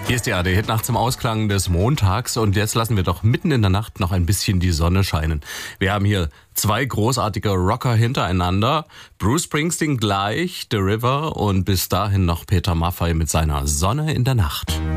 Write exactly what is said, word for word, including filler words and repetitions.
Hier ist die A R D-Hit Nacht zum Ausklang des Montags und jetzt lassen wir doch mitten in der Nacht noch ein bisschen die Sonne scheinen. Wir haben hier zwei großartige Rocker hintereinander. Bruce Springsteen gleich, The River und bis dahin noch Peter Maffay mit seiner Sonne in der Nacht.